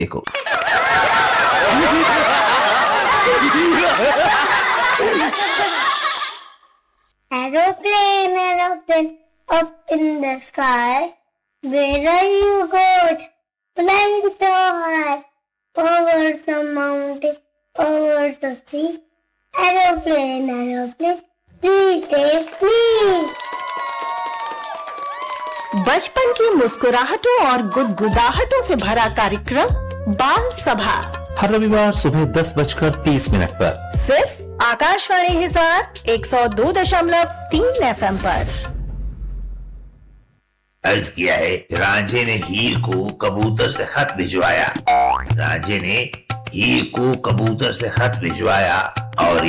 देखो। Aeroplane, aeroplane, up in the sky. Where are you going? Flying so high. Over the mountain, over the sea. Aeroplane, aeroplane, please take me. बचपन की मुस्कुराहटों और गुदगुदाहटों से भरा कार्यक्रम बाल सभा हर रविवार सुबह 10:30 पर सिर्फ आकाशवाणी हिसार 102.3 FM पर। अर्ज किया है, रांझे ने हीर को कबूतर से खत भिजवाया। रांझे ने हीर को कबूतर से खत भिजवाया और